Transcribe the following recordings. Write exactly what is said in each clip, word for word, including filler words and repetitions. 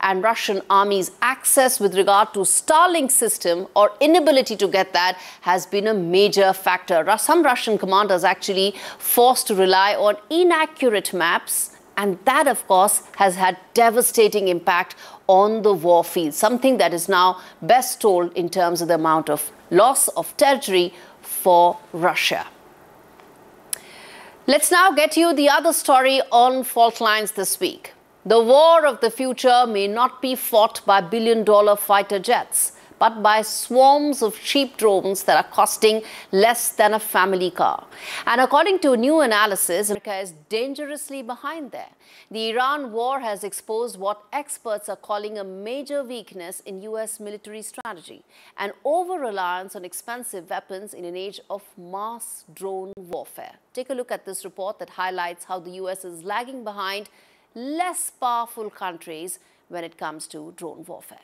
and Russian army's access with regard to Starlink system or inability to get that has been a major factor. Some Russian commanders actually forced to rely on inaccurate maps, and that, of course, has had devastating impact on the war field, something that is now best told in terms of the amount of loss of territory for Russia. Let's now get you the other story on fault lines this week. The war of the future may not be fought by billion-dollar fighter jets, but by swarms of cheap drones that are costing less than a family car. And according to a new analysis, America is dangerously behind there. The Iran war has exposed what experts are calling a major weakness in U S military strategy, an over-reliance on expensive weapons in an age of mass drone warfare. Take a look at this report that highlights how the U S is lagging behind less powerful countries when it comes to drone warfare.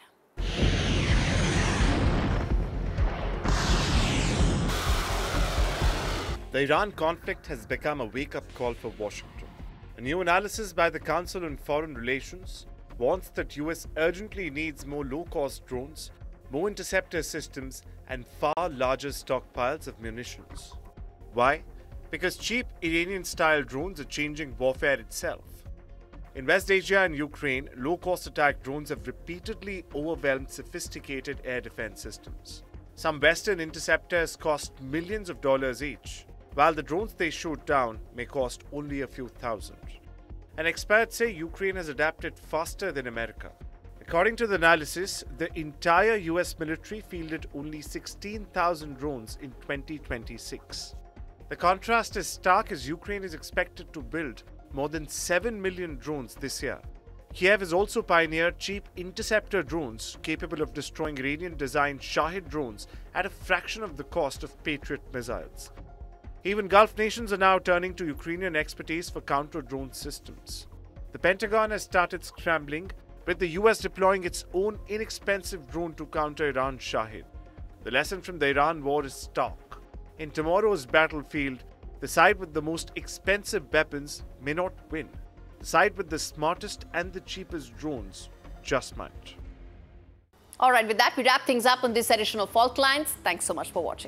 The Iran conflict has become a wake-up call for Washington. A new analysis by the Council on Foreign Relations warns that U S urgently needs more low-cost drones, more interceptor systems, and far larger stockpiles of munitions. Why? Because cheap Iranian-style drones are changing warfare itself. In West Asia and Ukraine, low-cost attack drones have repeatedly overwhelmed sophisticated air defense systems. Some Western interceptors cost millions of dollars each, while the drones they shoot down may cost only a few thousand. And experts say Ukraine has adapted faster than America. According to the analysis, the entire U S military fielded only sixteen thousand drones in twenty twenty-six. The contrast is stark as Ukraine is expected to build more than seven million drones this year. Kiev has also pioneered cheap interceptor drones capable of destroying Iranian-designed Shahed drones at a fraction of the cost of Patriot missiles. Even Gulf nations are now turning to Ukrainian expertise for counter-drone systems. The Pentagon has started scrambling, with the U S deploying its own inexpensive drone to counter Iran's Shahed. The lesson from the Iran war is stark. In tomorrow's battlefield, the side with the most expensive weapons may not win. The side with the smartest and the cheapest drones just might. All right, with that, we wrap things up on this edition of Fault Lines. Thanks so much for watching.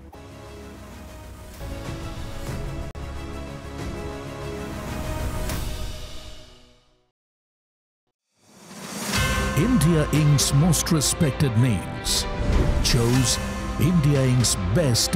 India Incorporated's most respected names chose India Incorporated's best